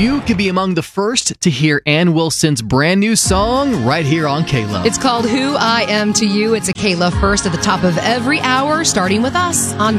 you could be among the first to hear Ann Wilson's brand new song right here on K-Love. It's called Who I Am to You. It's a K-Love first at the top of every hour, starting with us on